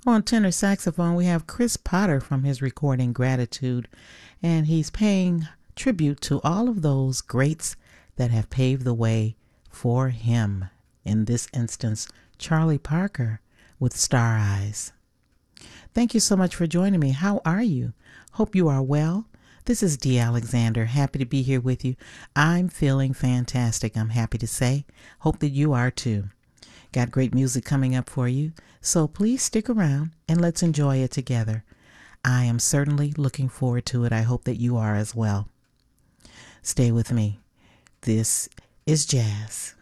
On tenor saxophone, we have Chris Potter from his recording Gratitude, and he's paying tribute to all of those greats that have paved the way for him. In this instance, Charlie Parker with Star Eyes. Thank you so much for joining me. How are you? Hope you are well. This is Dee Alexander. Happy to be here with you. I'm feeling fantastic, I'm happy to say. Hope that you are too. Got great music coming up for you, so please stick around and let's enjoy it together. I am certainly looking forward to it. I hope that you are as well. Stay with me. This is jazz.